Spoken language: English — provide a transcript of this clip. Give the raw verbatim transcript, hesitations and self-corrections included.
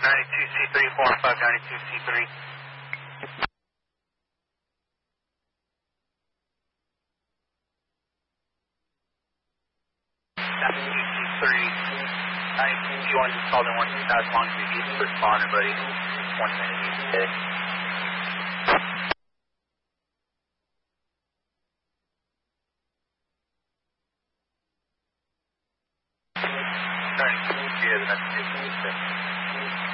ninety-two C three, four one five, ninety-two C three. ninety-two C three, ninety-two C one, just called in one two thousand long to east responder, buddy. twenty minutes east today. ninety-two C three has an estimation.